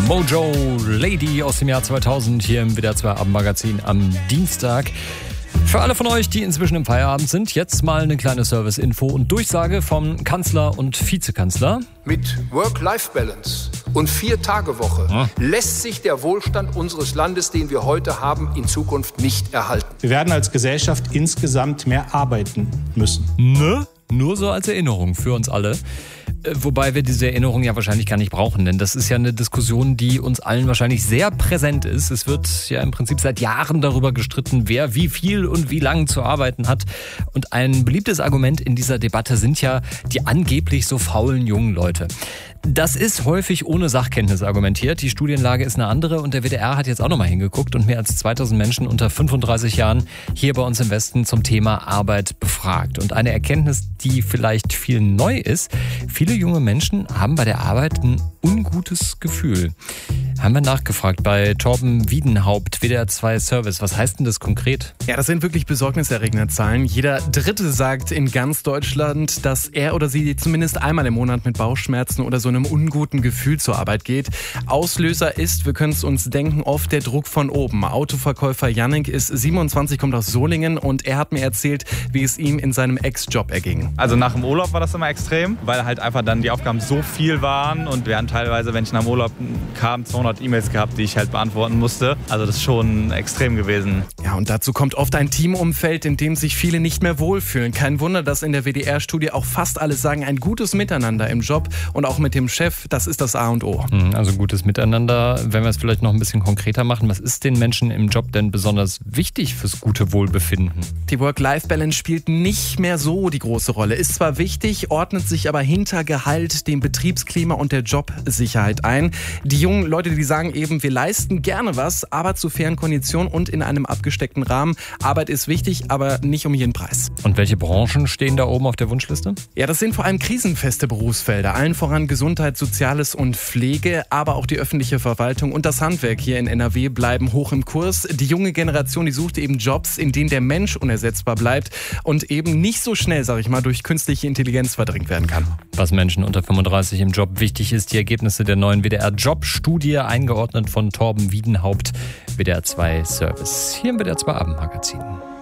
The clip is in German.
Mojo Lady aus dem Jahr 2000 hier im WDR 2 Abendmagazin am Dienstag. Für alle von euch, die inzwischen im Feierabend sind, jetzt mal eine kleine Service-Info und Durchsage vom Kanzler und Vizekanzler. Mit Work-Life-Balance und 4-Tage-Woche lässt sich der Wohlstand unseres Landes, den wir heute haben, in Zukunft nicht erhalten. Wir werden als Gesellschaft insgesamt mehr arbeiten müssen. Ne? Nur so als Erinnerung für uns alle. Wobei wir diese Erinnerung ja wahrscheinlich gar nicht brauchen, denn das ist ja eine Diskussion, die uns allen wahrscheinlich sehr präsent ist. Es wird ja im Prinzip seit Jahren darüber gestritten, wer wie viel und wie lang zu arbeiten hat. Und ein beliebtes Argument in dieser Debatte sind ja die angeblich so faulen jungen Leute. Das ist häufig ohne Sachkenntnis argumentiert. Die Studienlage ist eine andere und der WDR hat jetzt auch nochmal hingeguckt und mehr als 2000 Menschen unter 35 Jahren hier bei uns im Westen zum Thema Arbeit befragt. Und eine Erkenntnis, die vielleicht viel neu ist: Viele junge Menschen haben bei der Arbeit ein ungutes Gefühl. Haben wir nachgefragt bei Torben Wiedenhaupt, WDR 2 Service. Was heißt denn das konkret? Ja, das sind wirklich besorgniserregende Zahlen. Jeder Dritte sagt in ganz Deutschland, dass er oder sie zumindest einmal im Monat mit Bauchschmerzen oder so einem unguten Gefühl zur Arbeit geht. Auslöser ist, wir können es uns denken, oft der Druck von oben. Autoverkäufer Jannik ist 27, kommt aus Solingen und er hat mir erzählt, wie es ihm in seinem Ex-Job erging. Also nach dem Urlaub war das immer extrem, weil halt einfach dann die Aufgaben so viel waren und wir hatten teilweise, wenn ich nach dem Urlaub kam, 200 E-Mails gehabt, die ich halt beantworten musste. Also das ist schon extrem gewesen. Ja, und dazu kommt oft ein Teamumfeld, in dem sich viele nicht mehr wohlfühlen. Kein Wunder, dass in der WDR-Studie auch fast alle sagen, ein gutes Miteinander im Job und auch mit dem Chef, das ist das A und O. Also gutes Miteinander. Wenn wir es vielleicht noch ein bisschen konkreter machen, was ist den Menschen im Job denn besonders wichtig fürs gute Wohlbefinden? Die Work-Life-Balance spielt nicht mehr so die große Rolle. Ist zwar wichtig, ordnet sich aber hinter Gehalt, dem Betriebsklima und der Jobsicherheit ein. Die jungen Leute, die sagen eben, wir leisten gerne was, aber zu fairen Konditionen und in einem abgesteckten Rahmen. Arbeit ist wichtig, aber nicht um jeden Preis. Und welche Branchen stehen da oben auf der Wunschliste? Ja, das sind vor allem krisenfeste Berufsfelder. Allen voran Gesundheit, Soziales und Pflege, aber auch die öffentliche Verwaltung und das Handwerk hier in NRW bleiben hoch im Kurs. Die junge Generation, die sucht eben Jobs, in denen der Mensch unersetzbar bleibt und eben nicht so schnell, sag ich mal, durch künstliche Intelligenz verdrängt werden kann. Was Menschen unter 35 im Job wichtig ist, die Ergebnisse der neuen WDR-Job-Studie, eingeordnet von Torben Wiedenhaupt, WDR 2 Service, hier im WDR 2 Abendmagazin.